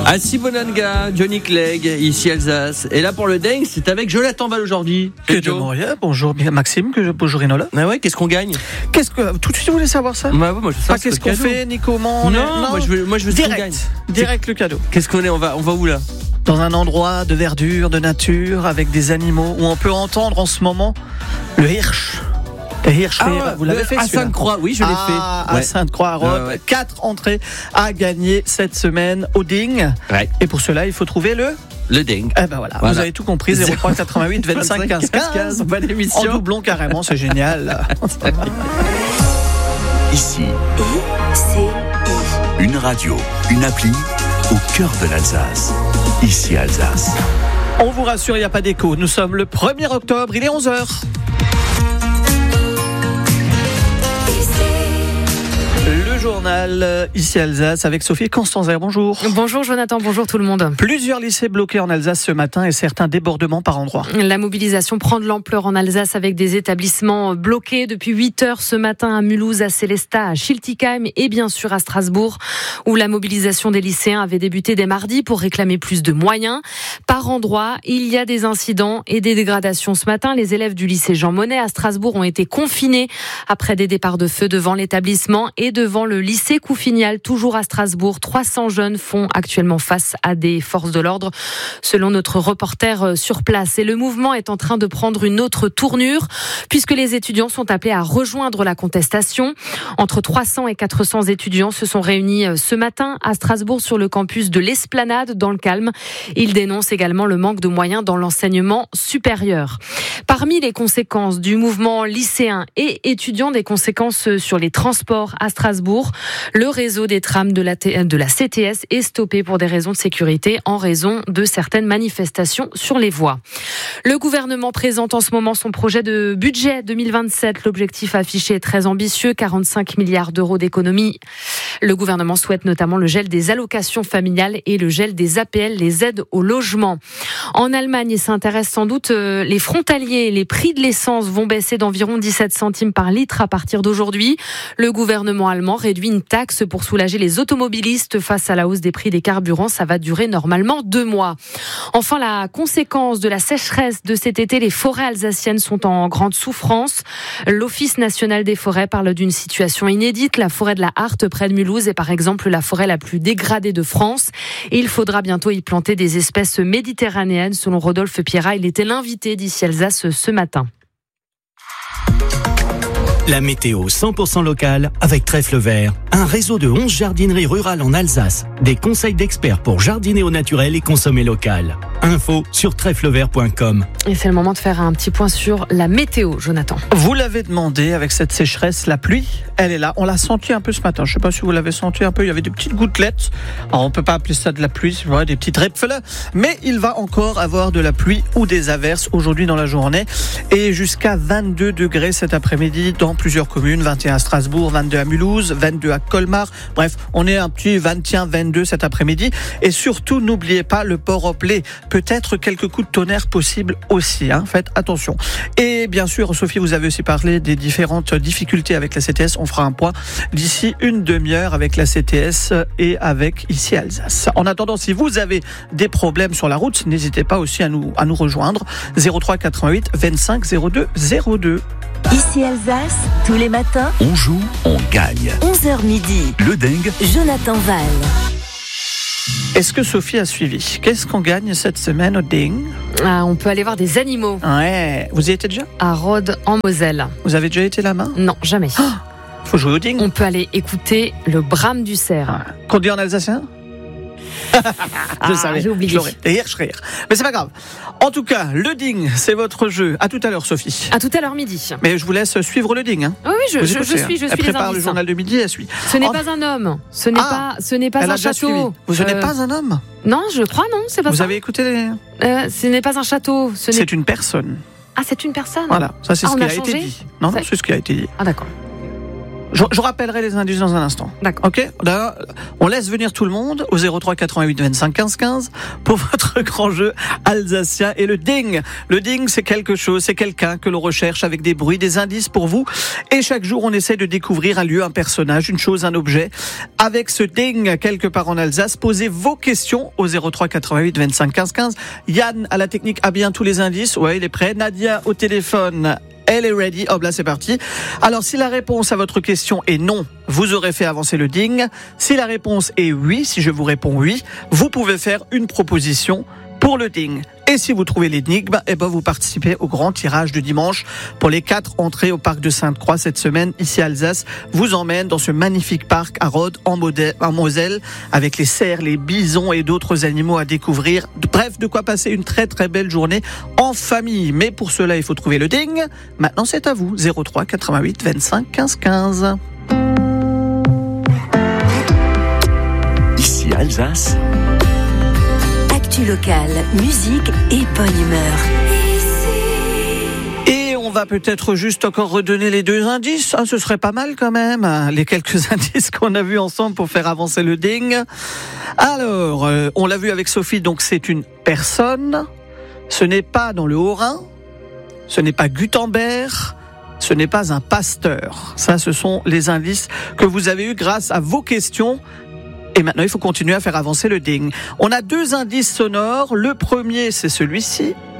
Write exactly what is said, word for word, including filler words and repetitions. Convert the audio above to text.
Assis Bonanga, Johnny Clegg, ici Alsace. Et là pour le dingue, c'est avec Jonathan Val aujourd'hui. Que de Moria, bonjour bien Maxime, que bonjour Inola. Ah ouais, qu'est-ce qu'on gagne? Qu'est-ce que tout de suite vous voulez savoir ça? Bah ouais, moi je sais pas. Qu'est-ce qu'on fait, ni comment? Non, est... non, moi je veux, moi je veux ce qu'on gagne. Direct, direct le cadeau. Qu'est-ce qu'on est? On va, on va où là? Dans un endroit de verdure, de nature, avec des animaux où on peut entendre en ce moment le hirsch. Le hirsch, ah, vous l'avez le, fait à Sainte-Croix, oui, je l'ai ah, fait. À ouais. Sainte-Croix à Rhodes, ouais, ouais. Quatre entrées à gagner cette semaine au Ding. Ouais. Et pour cela, il faut trouver le. Le dingue. Eh ben voilà, voilà, vous avez tout compris. zéro trois quatre-vingt-huit vingt-cinq quinze quinze. Bonne émission. En doublon carrément, c'est génial. Ici, une radio, une appli au cœur de l'Alsace. Ici Alsace. On vous rassure, il n'y a pas d'écho. Nous sommes le premier octobre, il est onze heures. Le journal euh, ici Alsace avec Sophie Constanzer. Bonjour. Bonjour Jonathan, bonjour tout le monde. Plusieurs lycées bloqués en Alsace ce matin et certains débordements par endroits. La mobilisation prend de l'ampleur en Alsace avec des établissements bloqués depuis huit heures ce matin à Mulhouse, à Sélestat, à Schiltigheim et bien sûr à Strasbourg où la mobilisation des lycéens avait débuté dès mardi pour réclamer plus de moyens. Par endroits, il y a des incidents et des dégradations ce matin. Les élèves du lycée Jean Monnet à Strasbourg ont été confinés après des départs de feu devant l'établissement et devant le lycée Couffignal, toujours à Strasbourg. trois cents jeunes font actuellement face à des forces de l'ordre, selon notre reporter sur place. Et le mouvement est en train de prendre une autre tournure, puisque les étudiants sont appelés à rejoindre la contestation. Entre trois cents et quatre cents étudiants se sont réunis ce matin à Strasbourg sur le campus de l'Esplanade, dans le calme. Ils dénoncent également le manque de moyens dans l'enseignement supérieur. Parmi les conséquences du mouvement lycéen et étudiant, des conséquences sur les transports à Strasbourg. Le réseau des trams de la, T- de la C T S est stoppé pour des raisons de sécurité en raison de certaines manifestations sur les voies. Le gouvernement présente en ce moment son projet de budget deux mille vingt-sept. L'objectif affiché est très ambitieux, quarante-cinq milliards d'euros d'économies. Le gouvernement souhaite notamment le gel des allocations familiales et le gel des A P L, les aides au logement. En Allemagne, et ça intéresse sans doute les frontaliers, les prix de l'essence vont baisser d'environ dix-sept centimes par litre à partir d'aujourd'hui. Le gouvernement allemand réduit une taxe pour soulager les automobilistes face à la hausse des prix des carburants. Ça va durer normalement deux mois. Enfin, la conséquence de la sécheresse de cet été, les forêts alsaciennes sont en grande souffrance. L'Office national des forêts parle d'une situation inédite. La forêt de la Harte, près de Mulhouse, est par exemple la forêt la plus dégradée de France. Et il faudra bientôt y planter des espèces méditerranéennes, selon Rodolphe Pierrat. Il était l'invité d'ici Alsace ce matin. La météo cent pour cent locale avec Trèfle Vert, un réseau de onze jardineries rurales en Alsace. Des conseils d'experts pour jardiner au naturel et consommer local. Info sur trèfle vert point com. Et c'est le moment de faire un petit point sur la météo, Jonathan. Vous l'avez demandé avec cette sécheresse, la pluie, elle est là. On l'a senti un peu ce matin. Je ne sais pas si vous l'avez senti un peu. Il y avait des petites gouttelettes. Alors on ne peut pas appeler ça de la pluie, c'est vrai, des petites répfles. Mais il va encore avoir de la pluie ou des averses aujourd'hui dans la journée. Et jusqu'à vingt-deux degrés cet après-midi dans plusieurs communes. vingt et un à Strasbourg, vingt-deux à Mulhouse, vingt-deux à Colmar. Bref, on est un petit vingt et un vingt-deux cet après-midi. Et surtout, n'oubliez pas le port-au-play. Peut-être quelques coups de tonnerre possibles aussi. Hein. Faites attention. Et bien sûr, Sophie, vous avez aussi parlé des différentes difficultés avec la C T S. On fera un point d'ici une demi-heure avec la C T S et avec ici Alsace. En attendant, si vous avez des problèmes sur la route, n'hésitez pas aussi à nous, à nous rejoindre. zéro trois quatre-vingt-huit vingt-cinq zéro deux zéro deux. Ici Alsace, tous les matins, On joue, on gagne. onze heures midi. Le dingue, Jonathan Val. Est-ce que Sophie a suivi? Qu'est-ce qu'on gagne cette semaine au Ding? Ah, on peut aller voir des animaux Ouais. Vous y étiez déjà? à Rhodes, en Moselle. Vous avez déjà été là-bas? Non, jamais. Faut jouer au Ding. On peut aller écouter le brame du cerf. Ah. Qu'on dit en alsacien? Je Ah, savais, j'ai oublié. je l'aurais. Rire, je rire. Mais c'est pas grave. En tout cas, le Ding, c'est votre jeu. À tout à l'heure, Sophie. À tout à l'heure midi. Mais je vous laisse suivre le Ding. Hein. Oui, oui, je, Vous je, écoutez, je hein. suis, je Elle suis les prépare le indices. journal de midi, elle suit. Ce n'est En- pas un homme. Ce n'est Ah, pas, ce n'est pas Elle un a déjà suivi. château. Vous n'êtes Euh, pas un homme? Non, je crois non, c'est pas Vous ça. avez écouté les... Euh, ce n'est pas un château. Ce n'est... C'est une personne. Ah, c'est une personne. Voilà, ça c'est Ah, ce on qui a a été changé dit. Non, non, Ça- c'est ce qui a été dit. Ah, d'accord. Je, je rappellerai les indices dans un instant. D'accord. Ok. Là, on laisse venir tout le monde au zéro trois quatre-vingt-huit vingt-cinq quinze quinze pour votre grand jeu alsacien et le ding. Le ding, c'est quelque chose, c'est quelqu'un que l'on recherche avec des bruits, des indices pour vous. Et chaque jour, on essaie de découvrir un lieu, un personnage, une chose, un objet. Avec ce ding, quelque part en Alsace, posez vos questions au zéro trois quatre-vingt-huit vingt-cinq quinze quinze. Yann à la technique a bien tous les indices. Ouais, il est prêt. Nadia au téléphone. Elle est ready. Hop là, c'est parti. Alors, si la réponse à votre question est non, vous aurez fait avancer le ding. Si la réponse est oui, si je vous réponds oui, vous pouvez faire une proposition pour le ding. Et si vous trouvez l'énigme, eh ben vous participez au grand tirage de dimanche pour les quatre entrées au parc de Sainte-Croix cette semaine. Ici à Alsace vous emmène dans ce magnifique parc à Rhodes en, Modè- en Moselle avec les cerfs, les bisons et d'autres animaux à découvrir. Bref, de quoi passer une très très belle journée en famille. Mais pour cela, il faut trouver le ding. Maintenant, c'est à vous. zéro trois quatre-vingt-huit vingt-cinq quinze quinze. Ici Alsace. Actu locale, musique et bonne humeur. Et on va peut-être juste encore redonner les deux indices. Ah, ce serait pas mal quand même, les quelques indices qu'on a vus ensemble pour faire avancer le ding. Alors, euh, on l'a vu avec Sophie, donc c'est une personne. Ce n'est pas dans le Haut-Rhin. Ce n'est pas Gutenberg. Ce n'est pas un pasteur. Ça, ce sont les indices que vous avez eus grâce à vos questions. Et maintenant, il faut continuer à faire avancer le ding. On a deux indices sonores. Le premier, c'est celui-ci.